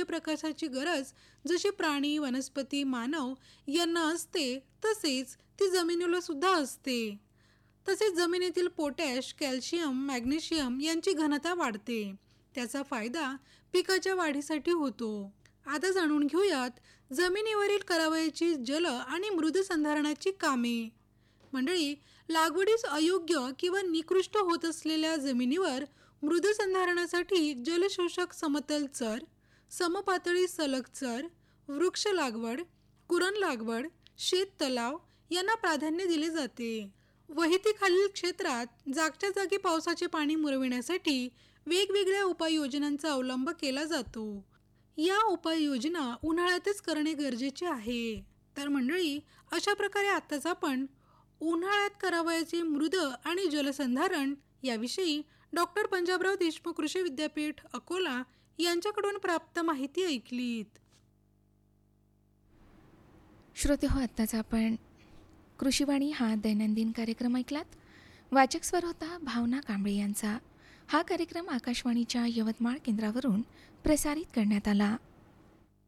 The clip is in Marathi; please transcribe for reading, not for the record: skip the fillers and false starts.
सूर्यप्रकाशाची गरज जशी प्राणी, वनस्पती, मानव यांना असते तसेच ती जमिनीला सुद्धा असते. तसेच जमिनीतील पोटॅश, कॅल्शियम, मॅग्नेशियम यांची घनता वाढते. त्याचा फायदा पिकाच्या वाढीसाठी होतो. आता जाणून घेऊयात जमिनीवरील करावयाची जल आणि मृदसंधारणाची कामे. मंडळी, लागवडीस अयोग्य किंवा निकृष्ट होत असलेल्या जमिनीवर मृदसंधारणासाठी जलशोषक समतल चर, समपातळी सलग चर, वृक्ष लागवड, कुरण लागवड, शेत तलाव यांना प्राधान्य दिले जाते. वहितीखालील क्षेत्रात जागच्या जागी पावसाचे पाणी मुरविण्यासाठी वेगवेगळ्या उपाययोजनांचा अवलंब केला जातो. या उपाययोजना उन्हाळ्यातच करणे गरजेचे आहे. तर मंडळी, अशा प्रकारे आताच आपण उन्हाळ्यात करावयाचे मृद आणि जलसंधारण याविषयी डॉक्टर पंजाबराव देशमुख कृषी विद्यापीठ अकोला यांच्याकडून प्राप्त माहिती ऐकलीत. श्रोते हो, आत्ताच आपण कृषीवाणी हा दैनंदिन कार्यक्रम ऐकलात. वाचक स्वर होता भावना कांबळे यांचा. हा कार्यक्रम आकाशवाणीच्या यवतमाळ केंद्रावरून प्रसारित करण्यात आला.